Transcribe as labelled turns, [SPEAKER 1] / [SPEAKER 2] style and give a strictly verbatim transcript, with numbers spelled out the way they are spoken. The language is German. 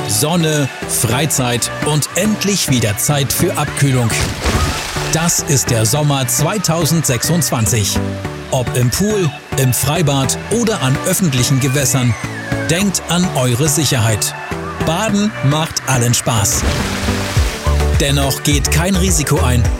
[SPEAKER 1] Sonne, Freizeit und endlich wieder Zeit für Abkühlung. Das ist der Sommer zweitausendsechsundzwanzig. Ob im Pool, im Freibad oder an öffentlichen Gewässern, denkt an eure Sicherheit. Baden macht allen Spaß. Dennoch geht kein Risiko ein